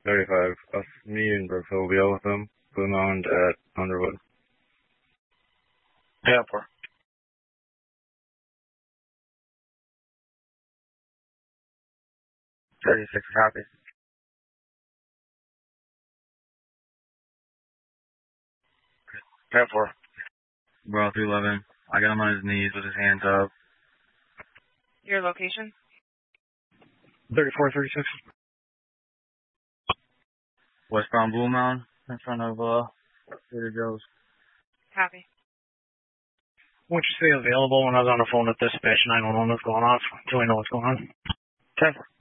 35. Us, me and Brookville will be out with them. Blue Mound at Underwood. Yeah, 4. 36, copy. Yeah, 4. Bro, 311. I got him on his knees with his hands up. Your location? 3436. Westbound Blue Mound in front of Trader Joe's. Copy. Once you say available, when I was on the phone with dispatch, 911 was going off until I know what's going on. 10-4.